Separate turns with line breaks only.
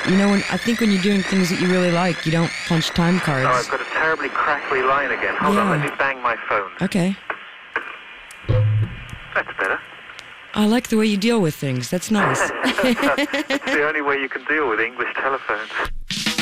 You know, I think when you're doing things that you really like, you don't punch time cards.
Oh, I've got a terribly crackly line again. Hold on, let me bang my phone.
Okay.
That's better.
I like the way you deal with things. That's nice.
That's the only way you can deal with English telephones.